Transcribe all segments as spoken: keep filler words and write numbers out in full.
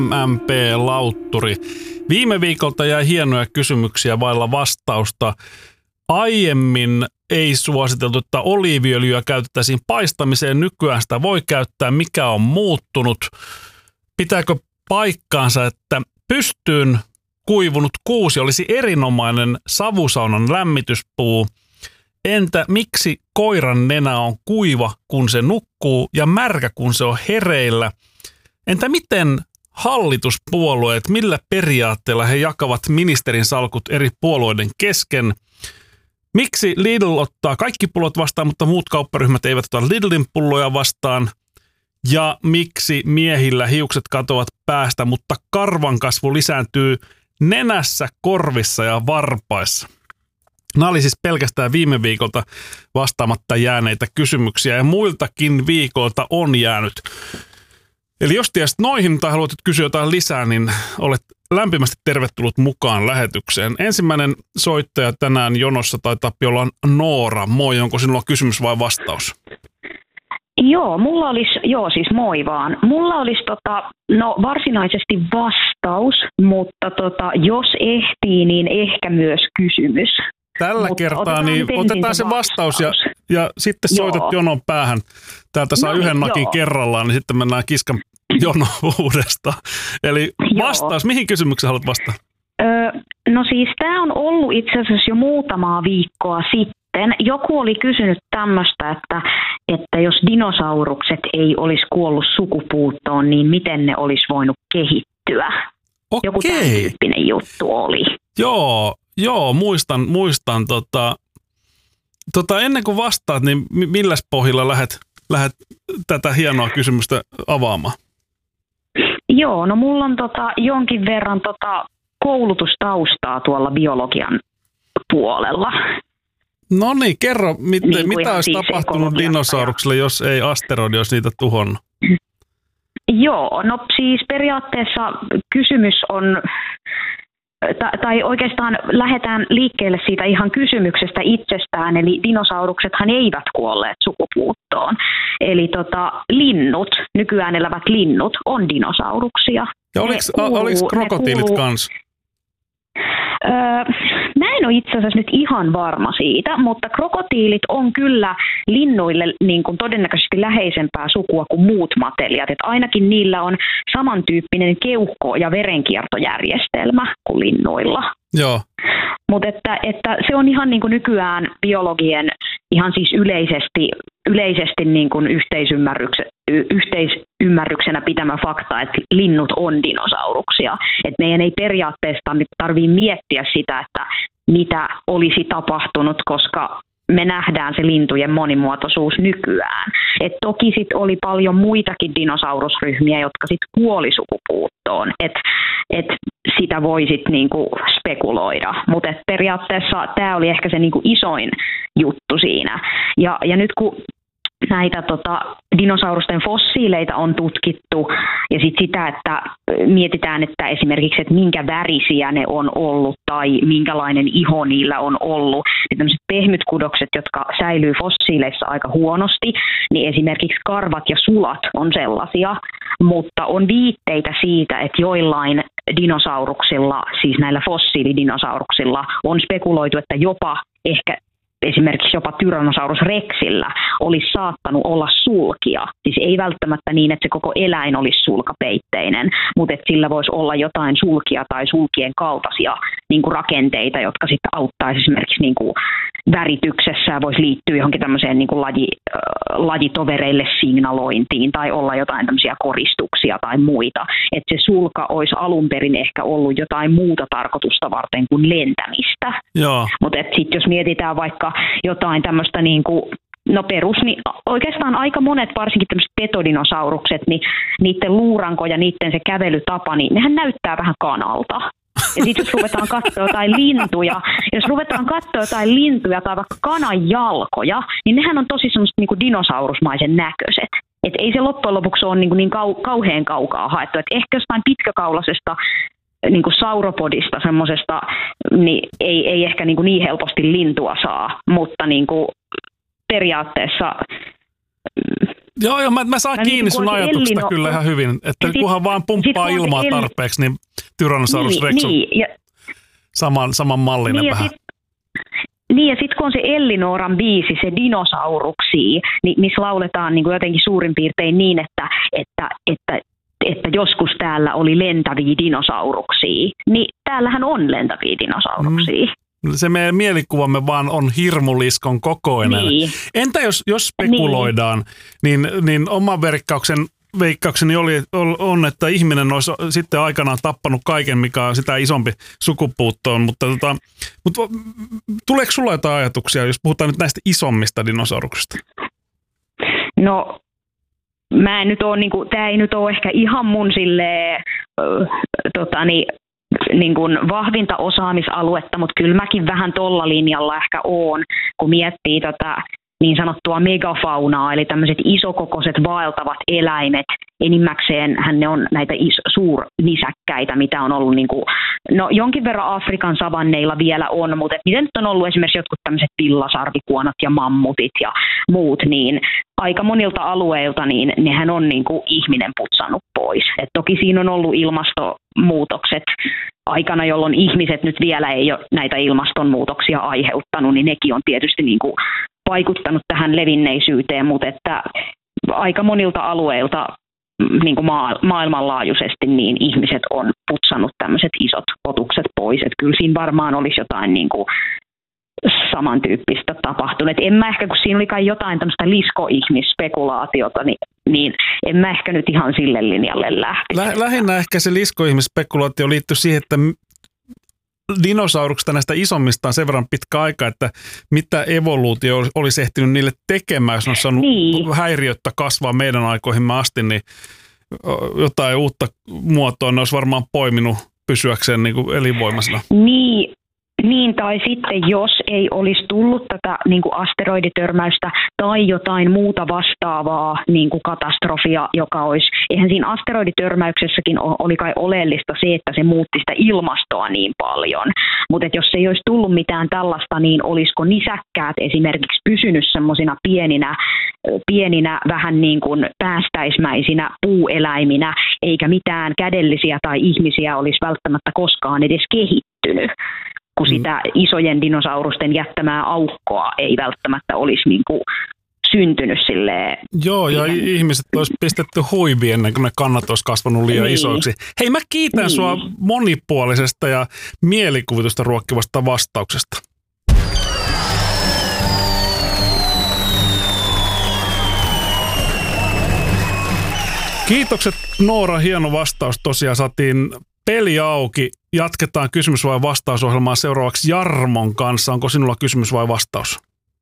M P Lautturi. Viime viikolta jäi hienoja kysymyksiä vailla vastausta. Aiemmin ei suositeltu, että oliiviöljyä käytettäisiin paistamiseen. Nykyään sitä voi käyttää. Mikä on muuttunut? Pitääkö paikkaansa, että pystyyn kuivunut kuusi olisi erinomainen savusaunan lämmityspuu? Entä miksi koiran nenä on kuiva, kun se nukkuu, ja märkä, kun se on hereillä? Entä miten hallituspuolueet, millä periaatteella he jakavat ministerin salkut eri puolueiden kesken? Miksi Lidl ottaa kaikki pullot vastaan, mutta muut kaupparyhmät eivät ota Lidlin pulloja vastaan? Ja miksi miehillä hiukset katoavat päästä, mutta karvan kasvu lisääntyy nenässä, korvissa ja varpaissa? Nämä oli siis pelkästään viime viikolta vastaamatta jääneitä kysymyksiä, ja muiltakin viikolta on jäänyt. Eli jos tiesit noihin tai haluat kysyä jotain lisää, niin olet lämpimästi tervetullut mukaan lähetykseen. Ensimmäinen soittaja tänään jonossa taitaa olla Noora. Moi, onko sinulla kysymys vai vastaus? Joo, mulla olisi, joo siis moi vaan. Mulla olisi tota, no varsinaisesti vastaus, mutta tota, jos ehtii, niin ehkä myös kysymys. Tällä mutta kertaa niin otetaan se vastaus, vastaus ja, ja sitten soitat joo. jonon päähän. Täältä saa no, yhden nakin joo. kerrallaan, niin sitten mennään kiskan jono uudestaan. Eli vastaus, joo. mihin kysymykseen haluat vastata? Öö, no siis tämä on ollut itse asiassa jo muutamaa viikkoa sitten. Joku oli kysynyt tämmöistä, että, että jos dinosaurukset ei olisi kuollut sukupuuttoon, niin miten ne olisi voinut kehittyä? Okei. Joku tämän tyyppinen juttu oli. Joo. Joo, muistan, muistan tota, tota, ennen kuin vastaat, niin milläs pohjalla lähdet, lähdet tätä hienoa kysymystä avaamaan? Joo, no mulla on tota, jonkin verran tota, koulutustaustaa tuolla biologian puolella. No niin, kerro, mit, niin mitä olisi siis tapahtunut dinosauruksille, jos ei asteroidi olisi niitä tuhonnut? Joo, no siis periaatteessa kysymys on... Tai oikeastaan lähdetään liikkeelle siitä ihan kysymyksestä itsestään, eli dinosauruksethan eivät kuolleet sukupuuttoon. Eli tota, linnut, nykyään elävät linnut, on dinosauruksia. Ja oliko, kuuluu, oliko krokotiilit kuuluu, kanssa? Öö, mä en ole itse asiassa nyt ihan varma siitä, mutta krokotiilit on kyllä linnuille niin kuin todennäköisesti läheisempää sukua kuin muut matelijat. Et ainakin niillä on samantyyppinen keuhko- ja verenkiertojärjestelmä kuin linnuilla. Joo. Mutta että, että se on ihan niin kuin nykyään biologien ihan siis yleisesti, yleisesti niin kuin yhteisymmärrykse, yhteisymmärryksenä pitämä fakta, että linnut on dinosauruksia. Et meidän ei periaatteessa tarvitse miettiä sitä, että mitä olisi tapahtunut, koska me nähdään se lintujen monimuotoisuus nykyään. Et toki sit oli paljon muitakin dinosaurusryhmiä, jotka sit kuoli sukupuuttoon. Et, et sitä voi sit niinku spekuloida. Mutta periaatteessa tämä oli ehkä se niinku isoin juttu siinä. Ja, ja nyt kun näitä tota, dinosaurusten fossiileita on tutkittu ja sit sitä, että mietitään, että esimerkiksi, että minkä värisiä ne on ollut tai minkälainen iho niillä on ollut. Ja tämmöiset pehmytkudokset, jotka säilyy fossiileissa aika huonosti, niin esimerkiksi karvat ja sulat on sellaisia, mutta on viitteitä siitä, että joillain dinosauruksilla, siis näillä fossiilidinosauruksillla on spekuloitu, että jopa ehkä esimerkiksi jopa Tyrannosaurus rexillä olisi saattanut olla sulkia. Siis ei välttämättä niin, että se koko eläin olisi sulkapeitteinen, mutta että sillä voisi olla jotain sulkia tai sulkien kaltaisia niin kuin rakenteita, jotka sitten auttaisi esimerkiksi niin kuin värityksessä ja voisi liittyä johonkin tämmöiseen niin kuin laji, äh, lajitovereille signalointiin tai olla jotain tämmöisiä koristuksia tai muita. Että se sulka olisi alun perin ehkä ollut jotain muuta tarkoitusta varten kuin lentämistä. Mutta sitten jos mietitään vaikka jotain tämmöistä niin kuin no perus, niin oikeastaan aika monet, varsinkin tämmöiset petodinosaurukset, niin niiden luuranko ja niiden se kävelytapa, niin nehän näyttää vähän kanalta. Ja sitten jos ruvetaan katsoa jotain lintuja, jos ruvetaan katsoa jotain lintuja tai vaikka kanan jalkoja, niin nehän on tosi semmoiset niin kuin dinosaurusmaisen näköiset. Että ei se loppujen lopuksi ole niin, kuin niin kau- kauhean kaukaa haettu. Että ehkä jostain pitkäkaulaisesta niin kuin sauropodista semmoisesta, niin ei, ei ehkä niin, kuin niin helposti lintua saa, mutta niin kuin periaatteessa Joo, joo, mä, mä saan mä kiinni sun ajatuksesta Ellino... kyllä ihan hyvin, että sit, kunhan vaan pumppaa ilmaa el... tarpeeksi, niin Tyrannosaurus niin, Rex on niin, ja... saman, samanmallinen niin, vähän. Sit... Niin ja sitten kun on se Ellinoran biisi, se Dinosauruksia, niin missä lauletaan niin kuin jotenkin suurin piirtein niin, että, että, että, että joskus täällä oli lentäviä dinosauruksia, niin täällähän on lentäviä dinosauruksia. Mm. Se meidän mielikuvamme vaan on hirmuliskon kokoinen. Niin. Entä jos, jos spekuloidaan, niin, niin, niin oman verkkauksen veikkaukseni oli, on, että ihminen olisi sitten aikanaan tappanut kaiken, mikä on sitä isompi sukupuuttoon, mutta, tota, mutta tuleeko sulla jotain ajatuksia, jos puhutaan nyt näistä isommista dinosauruksista? No, mä en nyt ole, niin kuin, tää ei nyt ole ehkä ihan mun silleen, äh, totani, niin kuin vahvinta osaamisaluetta, mutta kyllä mäkin vähän tolla linjalla ehkä oon, kun miettii tätä niin sanottua megafaunaa, eli tämmöiset isokokoiset vaeltavat eläimet. Enimmäkseen ne on näitä is- suurnisäkkäitä, mitä on ollut, niin kuin, no jonkin verran Afrikan savanneilla vielä on, mutta et miten nyt on ollut esimerkiksi jotkut tämmöiset villasarvikuonot ja mammutit ja muut, niin aika monilta alueilta niin nehän on niin kuin ihminen putsannut pois. Et toki siinä on ollut ilmastonmuutokset aikana, jolloin ihmiset nyt vielä ei ole näitä ilmastonmuutoksia aiheuttanut, niin nekin on tietysti niin kuin vaikuttanut tähän levinneisyyteen, mutta että aika monilta alueilta niin kuin maa, maailmanlaajuisesti niin ihmiset on putsannut tämmöiset isot otukset pois. Että kyllä siinä varmaan olisi jotain niin kuin samantyyppistä tapahtunut. Et en mä ehkä, kun siinä oli kai jotain tämmöistä liskoihmisspekulaatiota, niin, niin en mä ehkä nyt ihan sille linjalle lähti. Lä- lähinnä ehkä se liskoihmisspekulaatio liittyy siihen, että dinosauruksista näistä isommista on sen verran pitkä aika, että mitä evoluutio olisi ehtinyt niille tekemään, jos ne olisi saanut niin häiriöttä kasvaa meidän aikoihimme asti, niin jotain uutta muotoa ne olisi varmaan poiminut pysyäkseen niin kuin elinvoimaisena. Niin. Niin, tai sitten jos ei olisi tullut tätä niin kuin asteroiditörmäystä tai jotain muuta vastaavaa niin kuin katastrofia, joka olisi, eihän siinä asteroiditörmäyksessäkin oli kai oleellista se, että se muutti sitä ilmastoa niin paljon. Mutta jos ei olisi tullut mitään tällaista, niin olisiko nisäkkäät esimerkiksi pysynyt semmoisina pieninä, pieninä vähän niin kuin päästäismäisinä puueläiminä, eikä mitään kädellisiä tai ihmisiä olisi välttämättä koskaan edes kehittynyt, kun sitä isojen dinosaurusten jättämää aukkoa ei välttämättä olisi niin kuin syntynyt silleen. Joo, ja siihen. Ihmiset olisi pistetty huiviin ennen kuin ne kannat olisi kasvanut liian niin isoiksi. Hei, mä kiitän niin. sua monipuolisesta ja mielikuvitusta ruokkivasta vastauksesta. Kiitokset Noora, hieno vastaus. Tosiaan saatiin peli auki. Jatketaan kysymys- vai vastausohjelmaa seuraavaksi Jarmon kanssa. Onko sinulla kysymys vai vastaus?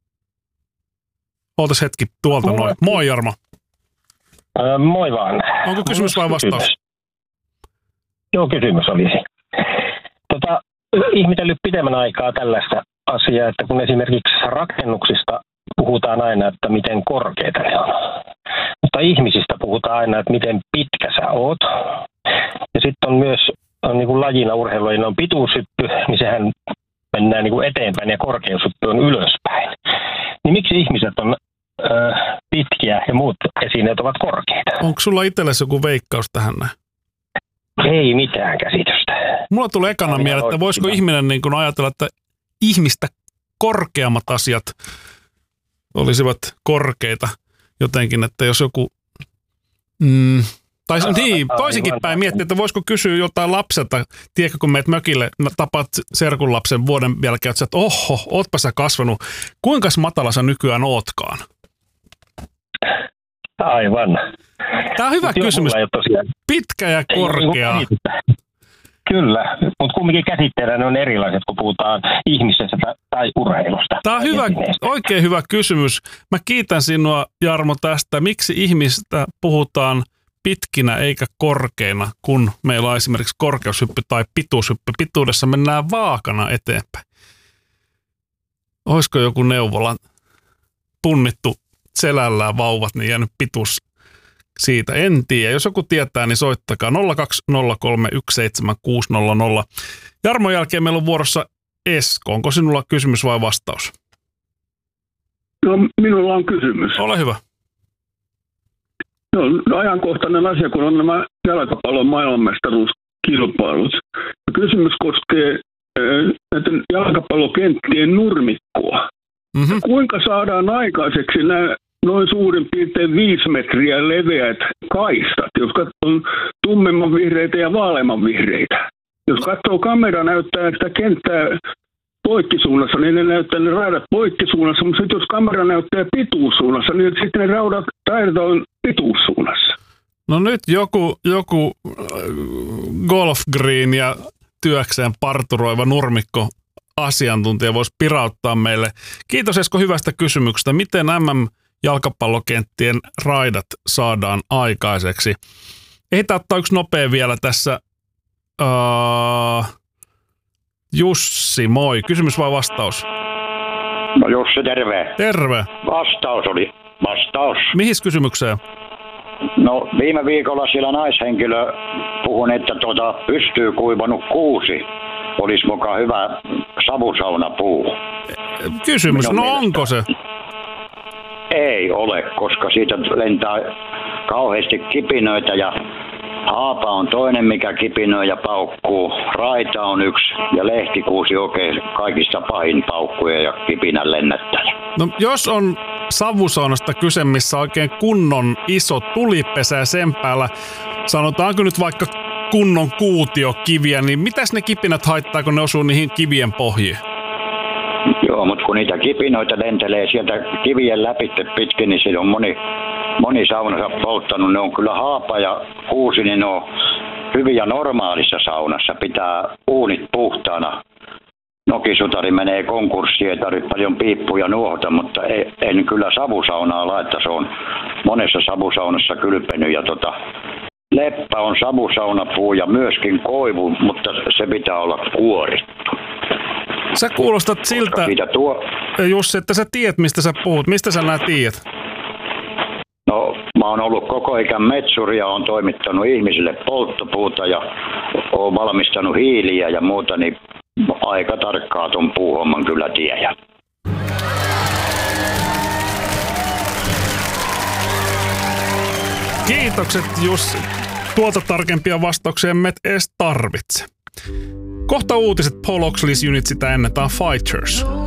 Ootas hetki tuolta moi. noin. Moi Jarmo. Öö, moi vaan. Onko kysymys vai vastaus? Kysymys. Joo, kysymys olisi. Tota, ihmetellyt pidemmän aikaa tällaista asiaa, että kun esimerkiksi rakennuksista puhutaan aina, että miten korkeita ne on. Mutta ihmisistä puhutaan aina, että miten pitkä sä oot. Ja sitten on myös on niin kuin lajina, urheilulajina on pituushyppy, niin sehän mennään niin kuin eteenpäin ja korkeushyppy on ylöspäin. Niin miksi ihmiset on ö, pitkiä ja muut esineet ovat korkeita? Onko sulla itsellesi joku veikkaus tähän näin? Ei mitään käsitystä. Mulla tulee ekana mieleen, että voisiko ihminen niin kuin ajatella, että ihmistä korkeammat asiat olisivat korkeita jotenkin, että jos joku... Mm, tai niin, toisinkin päin miettiä, että voisiko kysyä jotain lapselta, tiedätkö, kun meet mökille, tapaat serkun lapsen vuoden jälkeen, että oho, ootpa sä kasvanut, kuinka matala sä nykyään ootkaan? Aivan. Tämä on hyvä Mut kysymys. Pitkä ja korkea. Kyllä, mutta kumminkin käsitteellä ne on erilaiset, kun puhutaan ihmisestä tai urheilusta. Tämä on hyvä, oikein hyvä kysymys. Mä kiitän sinua, Jarmo, tästä. Miksi ihmistä puhutaan pitkinä eikä korkeina, kun meillä on esimerkiksi korkeushyppy tai pituushyppy. Pituudessa mennään vaakana eteenpäin. Olisiko joku neuvola punnittu selällään vauvat, niin jäänyt pituus siitä? En tiedä. Jos joku tietää, niin soittakaa nolla kaksi nolla kolme yksi seitsemän kuusi nolla nolla. Jarmon jälkeen meillä on vuorossa Esko. Onko sinulla kysymys vai vastaus? No, minulla on kysymys. Ole hyvä. No, ajankohtainen asia, kun on nämä jalkapallon maailmanmestaruuskilpailut. Kysymys koskee äh, näiden jalkapallokenttien nurmikkoa. Mm-hmm. Kuinka saadaan aikaiseksi nämä noin suurin piirtein viisi metriä leveät kaistat, jotka on tummemman vihreitä ja vaaleamman vihreitä? Jos katsoo kamera näyttää sitä kenttää poikkisuunnassa, niin ne näyttää ne raidat poikkisuunnassa, mutta sitten jos kamera näyttää pituussuunnassa, niin sitten ne raudat raidat on pituussuunnassa. No nyt joku, joku golf green ja työkseen parturoiva nurmikko asiantuntija voisi pirauttaa meille. Kiitos Esko hyvästä kysymyksestä. Miten M M-jalkapallokenttien raidat saadaan aikaiseksi? Ehditään ottaa yksi nopea vielä tässä. Uh, Jussi, moi. Kysymys vai vastaus? No Jussi, terve. Terve. Vastaus oli. Vastaus. Mihin kysymykseen? No viime viikolla siellä naishenkilö puhui, että tuota, pystyy kuivanut kuusi. Olisi mukaan hyvä savusaunapuu. Kysymys, Minun no mielestä. Onko se? Ei ole, koska siitä lentää kauheasti kipinöitä ja haapa on toinen, mikä kipinöi ja paukkuu. Raita on yksi ja lehtikuusi oikein kaikista pahin paukkuja ja kipinän lennättäjä. No jos on savusaunasta kyse, missä oikein kunnon iso tulipesä ja sen päällä, sanotaanko nyt vaikka kunnon kuutiokiviä, niin mitäs ne kipinät haittaa, kun ne osuu niihin kivien pohjiin? Joo, mutta kun niitä kipinoita lentelee sieltä kivien läpi pitkin, niin siinä on moni, moni saunassa polttanut. Ne on kyllä haapa ja kuusi, niin ne on hyviä normaalissa saunassa. Pitää uunit puhtaana. Nokisutari menee konkurssiin, ei tarvitse paljon piippuja nuohota, mutta en kyllä savusaunaa laita. Se on monessa savusaunassa kylpenyt ja tota, leppä on savusaunapuu ja myöskin koivu, mutta se pitää olla kuorittu. Sä kuulostat siltä, tuo... Jussi, että sä tiedät, mistä sä puhut. Mistä sä nää tiedät? No, mä oon ollut koko ikän metsuri ja oon toimittanut ihmisille polttopuuta ja oon valmistanut hiiliä ja muuta, niin aika tarkkaa ton puuhomman kyllä tiedän. Kiitokset Jussi. Tuota tarkempia vastauksia emme edes tarvitse. Kohta uutiset. Paul Oxley's Unit, sitä ennen. Tää on Fighters.